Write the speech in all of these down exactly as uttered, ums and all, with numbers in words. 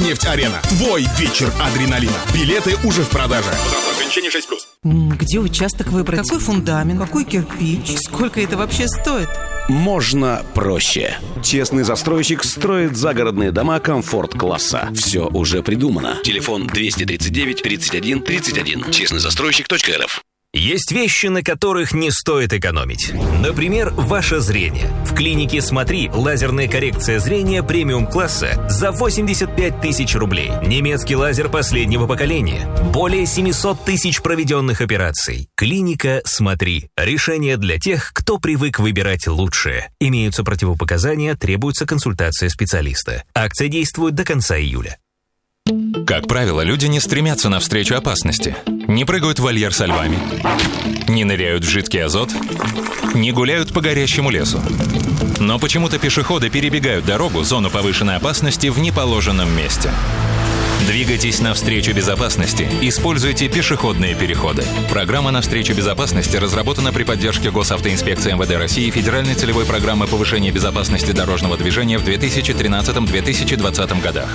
Нефть-арена. Твой вечер адреналина. Билеты уже в продаже. Ограничение шесть плюс. Где участок выбрать? Какой фундамент? Какой кирпич? Сколько это вообще стоит? Можно проще. Честный застройщик строит загородные дома комфорт-класса. Все уже придумано. Телефон двести тридцать девять тридцать один тридцать один. честный застройщик точка эр эф. Есть вещи, на которых не стоит экономить. Например, ваше зрение. В клинике «Смотри» лазерная коррекция зрения премиум-класса за восемьдесят пять тысяч рублей. Немецкий лазер последнего поколения. Более семьсот тысяч проведенных операций. Клиника «Смотри». Решение для тех, кто привык выбирать лучшее. Имеются противопоказания, требуется консультация специалиста. Акция действует до конца июля. Как правило, люди не стремятся навстречу опасности. Не прыгают в вольер со львами, не ныряют в жидкий азот, не гуляют по горящему лесу. Но почему-то пешеходы перебегают дорогу, зону повышенной опасности, в неположенном месте. Двигайтесь навстречу безопасности. Используйте пешеходные переходы. Программа «Навстречу безопасности» разработана при поддержке Госавтоинспекции эм вэ дэ России и Федеральной целевой программы повышения безопасности дорожного движения в две тысячи тринадцатом — две тысячи двадцатом годах.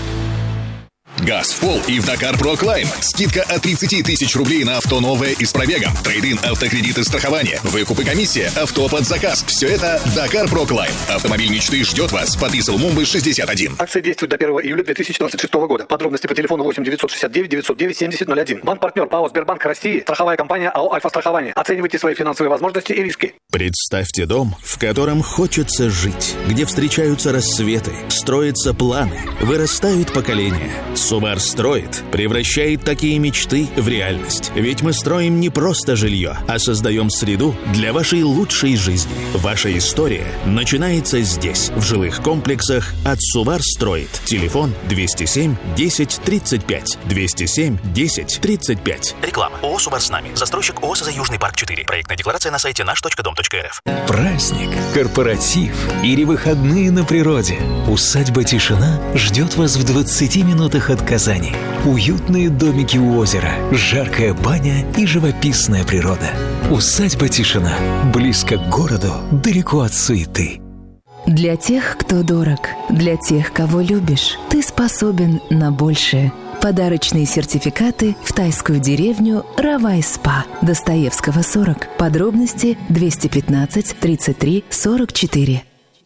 Газ в пол и в Dakar Pro Climb. Скидка от тридцать тысяч рублей на авто новое и с пробегом. Трейд-ин, автокредиты, страхование. Выкуп и комиссия. Авто под заказ. Все это Dakar Pro Climb. Автомобиль мечты ждет вас. Подписал Мумбай шестьдесят один. Акция действует до первого июля две тысячи двадцать шестого года. Подробности по телефону восемь девятьсот шестьдесят девять девятьсот девять семьдесят ноль один. Банк-партнер ПАО «Сбербанк России». Страховая компания АО «Альфа-страхование». Оценивайте свои финансовые возможности и риски. Представьте дом, в котором хочется жить, где встречаются рассветы, строятся планы, вырастают поколения. Сумар строит, превращает такие мечты в реальность. Ведь мы строим не просто жилье, а создаем среду для вашей лучшей жизни. Ваша история начинается здесь, в жилых комплексах от Сумар строит. Телефон двести семь десять тридцать пять. двести семь десять тридцать пять. Реклама. ООО «Сумар с нами». Застройщик ООО «СЗ Южный парк четыре». Проектная декларация на сайте наш точка дом точка эр эф. Праздник, корпоратив или выходные на природе. Усадьба «Тишина» ждет вас в двадцати минутах от Казани. Уютные домики у озера, жаркая баня и живописная природа. Усадьба «Тишина». Близко к городу, далеко от суеты. Для тех, кто дорог, для тех, кого любишь, ты способен на большее. Подарочные сертификаты в тайскую деревню Равай-Спа. Достоевского, сорок. Подробности двести пятнадцать тридцать три сорок четыре.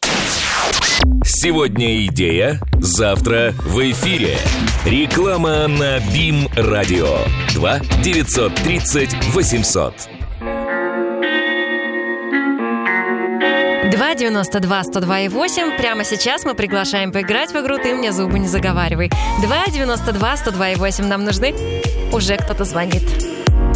Сегодня идея, завтра в эфире. Реклама на БИМ Радио. два девятьсот тридцать восемьсот. два девяносто два сто два и восемь. Прямо сейчас мы приглашаем поиграть в игру «Ты мне зубы не заговаривай». два девяносто два сто два и восемь нам нужны. Уже кто-то звонит.